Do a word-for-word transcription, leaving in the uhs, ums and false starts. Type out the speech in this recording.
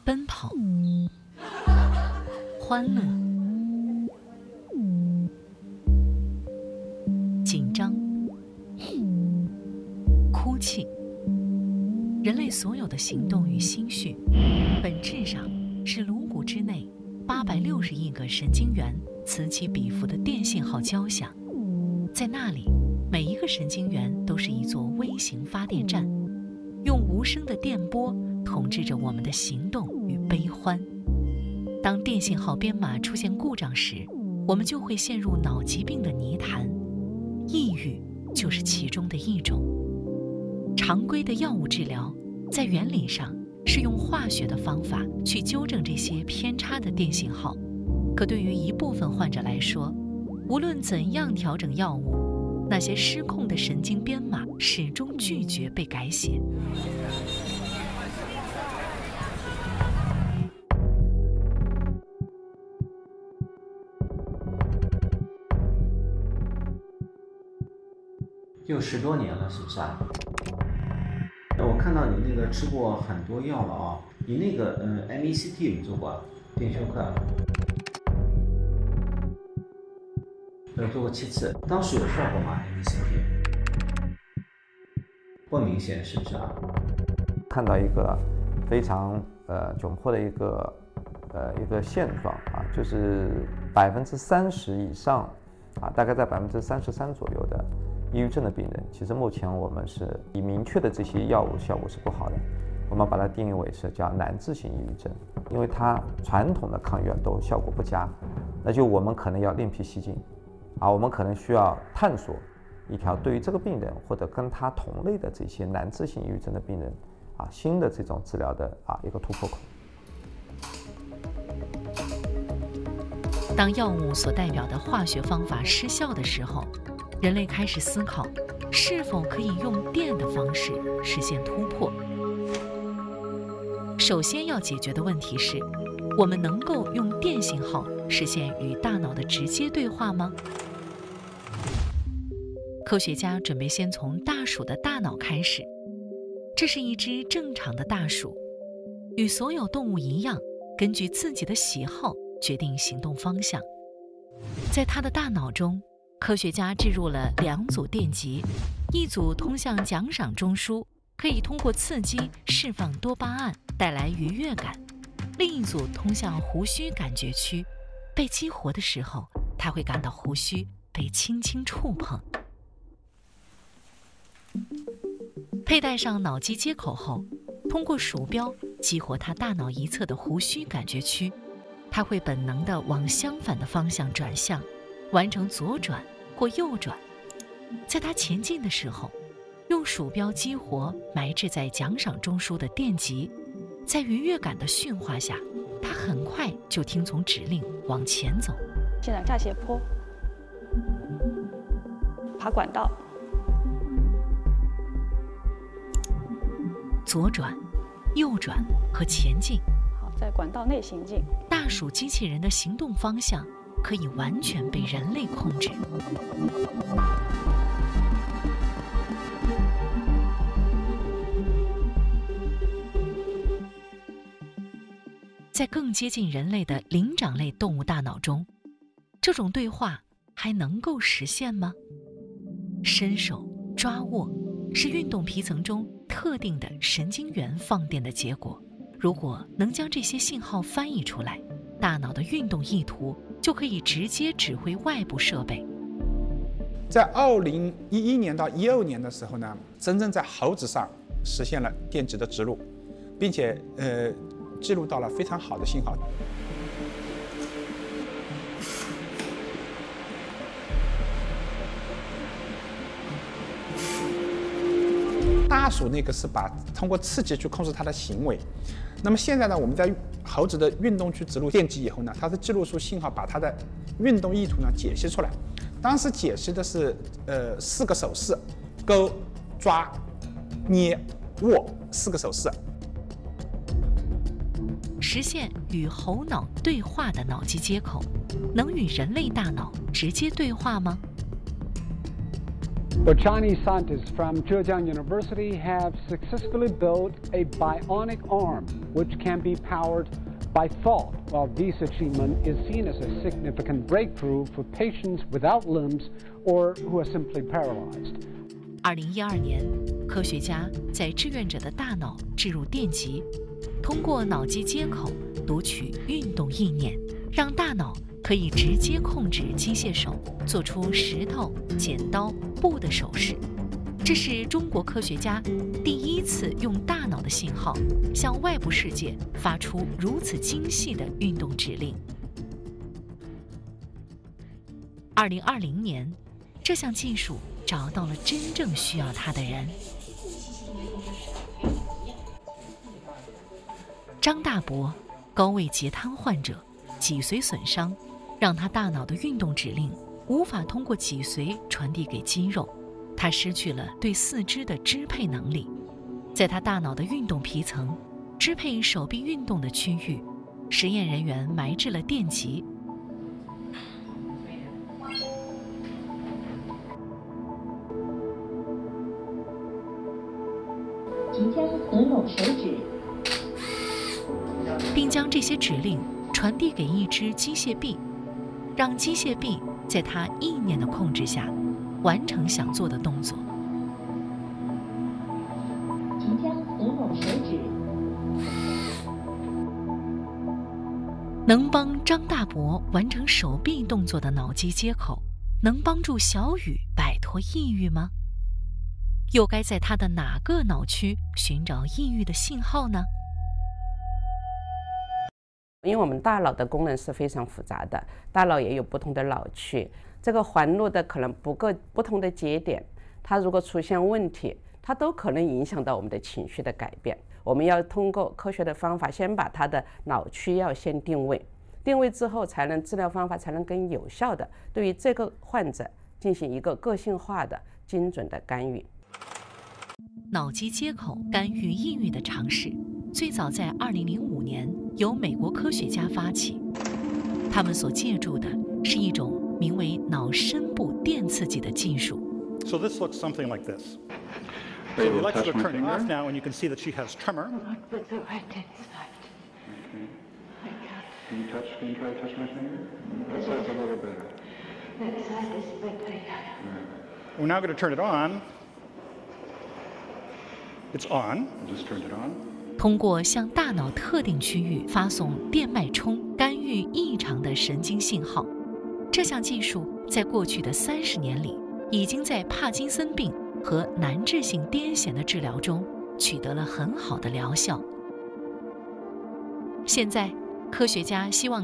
奔跑、欢乐、紧张、哭泣，人类所有的行动与心绪，本质上是颅骨之内八百六十亿个神经元此起彼伏的电信号交响。在那里，每一个神经元都是一座微型发电站，用无声的电波统治着我们的行动与悲欢。当电信号编码出现故障时，我们就会陷入脑疾病的泥潭，抑郁就是其中的一种。常规的药物治疗在原理上是用化学的方法去纠正这些偏差的电信号，可对于一部分患者来说，无论怎样调整药物，那些失控的神经编码始终拒绝被改写。 有十多年了，是不是啊？我看到你那个吃过很多药了啊，你那个呃 M E C T 有没有做过？电休克？呃，做过七次，当时有效果吗 ？M E C T 不明显，是不是啊？ 看到一个非常呃窘迫的一个呃一个现状啊，就是百分之三十以上啊，大概在百分之三十三左右的抑郁症的病人，其实目前我们是以明确的这些药物效果是不好的，我们把它定义为是叫难治型抑郁症，因为它传统的抗抑郁药都效果不佳，那就我们可能要另辟蹊径，啊，我们可能需要探索一条对于这个病人或者跟他同类的这些难治型抑郁症的病人，啊，新的这种治疗的啊一个突破口。 当药物所代表的化学方法失效的时候，人类开始思考，是否可以用电的方式实现突破。首先要解决的问题是，我们能够用电信号实现与大脑的直接对话吗？科学家准备先从大鼠的大脑开始。这是一只正常的大鼠，与所有动物一样，根据自己的喜好决定行动方向。在它的大脑中，科学家置入了两组电极，一组通向奖赏中枢，可以通过刺激释放多巴胺，带来愉悦感；另一组通向胡须感觉区，被激活的时候，它会感到胡须被轻轻触碰。佩戴上脑机接口后，通过鼠标激活它大脑一侧的胡须感觉区，它会本能地往相反的方向转向，完成左转或右转。在它前进的时候，用鼠标激活埋置在奖赏中枢的电极，在愉悦感的驯化下，它很快就听从指令往前走。 现在下斜坡，爬管道， 左转、右转和前进。 好，在管道内行进。 大鼠机器人的行动方向可以完全被人类控制。在更接近人类的灵长类动物大脑中，这种对话还能够实现吗？伸手、抓握是运动皮层中特定的神经元放电的结果。如果能将这些信号翻译出来，大脑的运动意图就可以直接指挥外部设备。 在二零一一年到一二年的时候呢，真正在猴子上实现了电极的植入，并且呃记录到了非常好的信号。大鼠那个是把通过刺激去控制它的行为，那么现在呢，我们在猴子的运动去植入电极以后呢，它是记录出信号，把它的运动意图呢解析出来。当时解析的是呃四个手势：勾、抓、捏、握四个手势。 实现与猴脑对话的脑机接口，能与人类大脑直接对话吗？ The Chinese scientists from Zhejiang University have successfully built a bionic arm which can be powered by thought. While this achievement is seen as a significant breakthrough for patients without limbs or who are simply paralyzed. 二零一二年，科学家在志愿者的大脑置入电极，通过脑机接口读取运动意念，让大脑可以直接控制机械手做出石头、剪刀、布的手势。这是中国科学家第一次用大脑的信号向外部世界发出如此精细的运动指令。二零二零年，这项技术找到了真正需要它的人。张大伯，高位截瘫患者，脊髓损伤，让他大脑的运动指令无法通过脊髓传递给肌肉，他失去了对四肢的支配能力。在他大脑的运动皮层，支配手臂运动的区域，实验人员埋置了电极。 即将合拢手指， 并将这些指令传递给一只机械臂，让机械臂在他意念的控制下完成想做的动作。 即将合拢手指， 能帮张大伯完成手臂动作的脑机接口，能帮助小雨摆脱抑郁吗？又该在他的哪个脑区寻找抑郁的信号呢？ 因为我们大脑的功能是非常复杂的，大脑也有不同的脑区，这个环路的可能不个不同的节点，它如果出现问题，它都可能影响到我们的情绪的改变。我们要通过科学的方法，先把它的脑区要先定位，定位之后，才能治疗方法才能更有效的对于这个患者进行一个个性化的、精准的干预。 脑机接口干预抑郁的尝试，最早在二零零五年由美国科学家发起。他们所借助的是一种名为脑深部电刺激的技术。 So this looks something like this. So the electrics are turning off now, and you can see that she has tremor. But the right hand is not. Can you touch? Can you try to touch my finger? That side's a little better. That side is better. We're now going to turn it on. It's on. Just turned it on. 通过向大脑特定区域发送电脉冲，干预异常的神经信号。这项技术在过去的三十年里，已经在帕金森病和难治性癫痫的治疗中取得了很好的疗效。现在，科学家希望